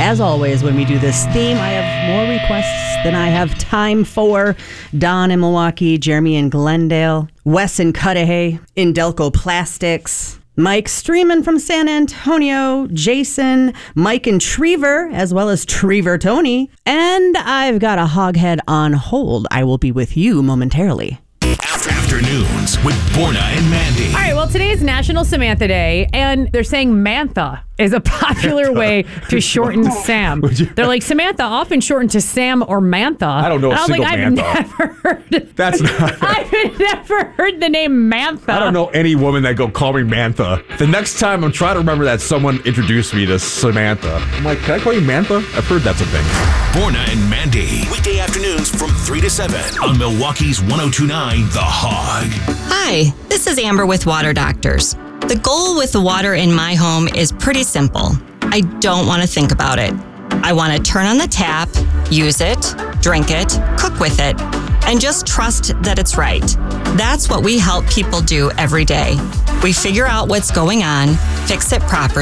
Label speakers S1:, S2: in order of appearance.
S1: As always, when we do this theme, I have more requests than I have time for. Don in Milwaukee, Jeremy in Glendale, Wes in Cudahy, Indelco Plastics, Mike streaming from San Antonio, Jason, Mike and Trever, as well as Trever Tony. And I've got a hoghead on hold. I will be with you momentarily.
S2: Afternoons with Borna and Mandy.
S3: All right, well, today is National Samantha Day, and they're saying Mantha is a popular way to shorten Sam. They're like, Samantha, often shortened to Sam or Mantha.
S4: I don't know a single
S3: I've
S4: Mantha.
S3: never heard.
S4: That's not.
S3: I've never heard the name Mantha.
S4: I don't know any woman that go call me Mantha. The next time I'm trying to remember that someone introduced me to Samantha. I'm like, can I call you Mantha? I've heard that's a thing.
S2: Borna and Mandy. Weekday afternoons from 3 to 7 on Milwaukee's 102.9 The Hog.
S5: Hi, this is Amber with Water Doctors. The goal with the water in my home is pretty simple. I don't want to think about it. I want to turn on the tap, use it, drink it, cook with it, and just trust that it's right. That's what we help people do every day. We figure out what's going on, fix it properly,